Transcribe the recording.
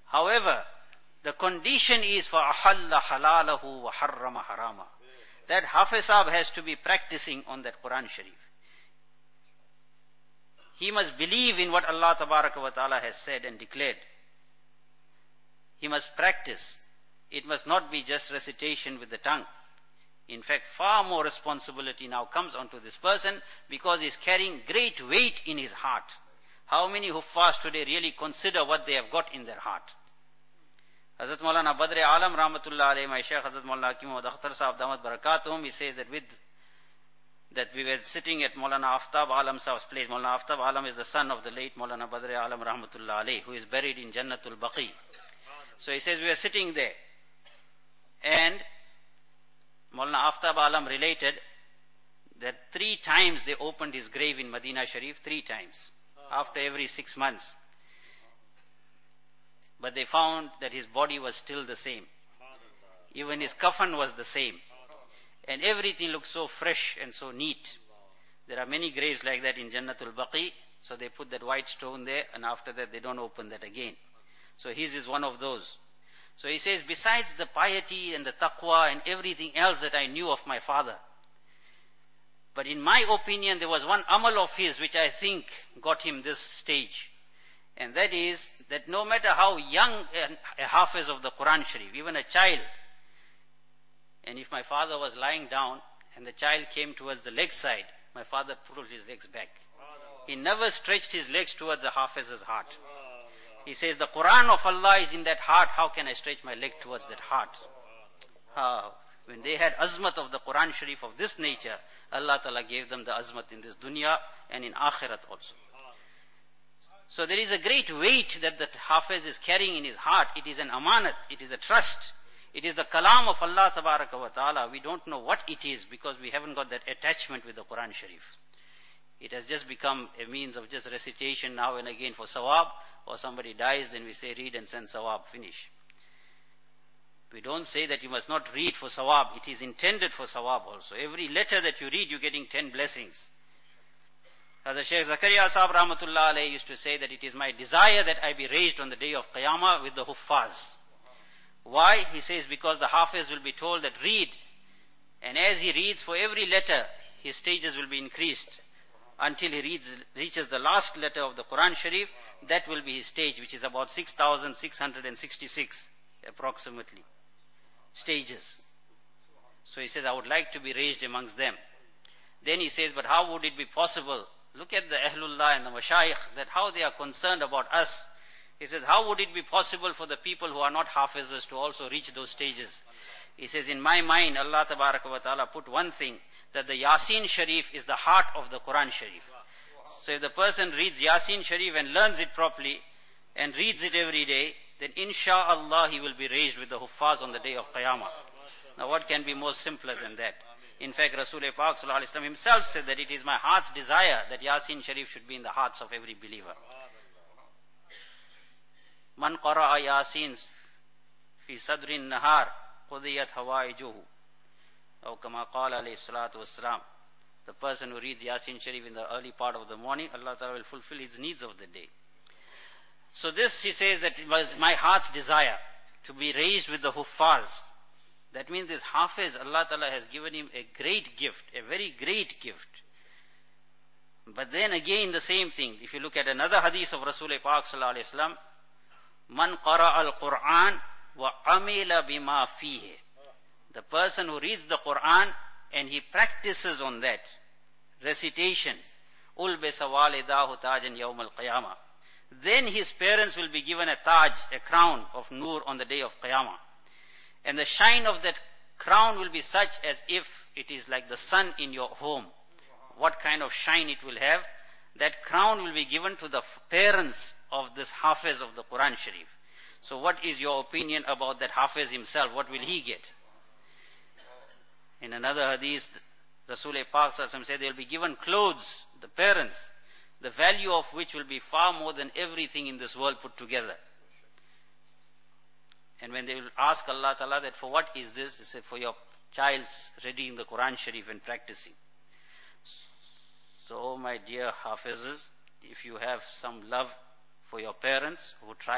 However, the condition is for أَحَلَّ حَلَالَهُ وَحَرَّمَ حَرَامَهُ. That Hafiz Sahib has to be practicing on that Quran Sharif. He must believe in what Allah Tabaraka wa Ta'ala has said and declared. He must practice. It must not be just recitation with the tongue. In fact, far more responsibility now comes onto this person because he is carrying great weight in his heart. How many Huffaz today really consider what they have got in their heart? Hazrat Maulana Badr Alam Rahmatullah alayhi, my Shaykh Hazrat Maulana Hakim Muhammad Akhtar Sahab Damat Barakatuhum, he says that we were sitting at Maulana Aftab Alam Sahib's place. Maulana Aftab Alam is the son of the late Maulana Badr Alam Rahmatullah alayhi, who is buried in Jannatul Baqi. So he says we were sitting there, and Maulana Aftab Alam related that 3 times they opened his grave in Medina Sharif, 3 times, after every 6 months. But they found that his body was still the same. Even his kafan was the same. And everything looked so fresh and so neat. There are many graves like that in Jannatul Baqi, so they put that white stone there, and after that they don't open that again. So his is one of those. So he says, besides the piety and the taqwa and everything else that I knew of my father, but in my opinion there was one amal of his which I think got him this stage. And that is that no matter how young a Hafiz of the Quran Sharif, even a child, and if my father was lying down and the child came towards the leg side, my father pulled his legs back. He never stretched his legs towards the Hafiz's heart. He says, the Quran of Allah is in that heart, how can I stretch my leg towards that heart? When they had azmat of the Quran Sharif of this nature, Allah Ta'ala gave them the azmat in this dunya and in akhirat also. So there is a great weight that the Hafiz is carrying in his heart. It is an amanat, it is a trust. It is the kalam of Allah Tabaraka wa Ta'ala. We don't know what it is because we haven't got that attachment with the Quran Sharif. It has just become a means of just recitation now and again for sawab, or somebody dies, then we say read and send sawab, finish. We don't say that you must not read for sawab. It is intended for sawab also. Every letter that you read, you're getting 10 blessings. As the Shaykh Zakaria Sahib Rahmatullah alayhi used to say that it is my desire that I be raised on the day of Qiyamah with the Huffaz. Why? He says because the Hafiz will be told that read, and as he reads for every letter, his stages will be increased until he reaches the last letter of the Quran Sharif. That will be his stage, which is about 6,666 approximately stages. So he says, I would like to be raised amongst them. Then he says, but how would it be possible? Look at the Ahlullah and the Mashayikh, that how they are concerned about us. He says, how would it be possible for the people who are not Hafizes to also reach those stages? He says, in my mind, Allah Tabaraka wa Ta'ala put one thing, that the Yasin Sharif is the heart of the Quran Sharif. So if the person reads Yasin Sharif and learns it properly, and reads it every day, then insha'Allah he will be raised with the Huffaz on the day of Qiyamah. Now what can be more simpler than that? In fact, Rasulullah Pak Sallallahu Alaihi Wasallam himself said that it is my heart's desire that Yasin Sharif should be in the hearts of every believer. Man qara'a Yasin fi sadrin nahar qudiyat hawaijuhu. Or kama qala alayhi salatu wassalam. The person who reads Yasin Sharif in the early part of the morning, Allah Ta'ala will fulfill his needs of the day. So this, he says, that it was my heart's desire to be raised with the Huffaz. That means this Hafiz, Allah Ta'ala has given him a great gift, a very great gift. But then again the same thing. If you look at another hadith of Rasulullah Pak Sallallahu Alaihi Wasallam, Man qara al-Quran wa amila bima fihi. The person who reads the Quran and he practices on that recitation, ulbisa walidahu tajan yawm al-qiyamah. Then his parents will be given a taj, a crown of nur on the day of Qiyamah. And the shine of that crown will be such as if it is like the sun in your home. What kind of shine it will have? That crown will be given to the parents of this Hafiz of the Quran Sharif. So what is your opinion about that Hafiz himself? What will he get? In another hadith, Rasulullah Pak said they will be given clothes, the parents, the value of which will be far more than everything in this world put together. And when they will ask Allah Ta'ala that for what is this? He said, for your child's reading the Quran Sharif and practicing. So, my dear Hafizes, if you have some love for your parents who try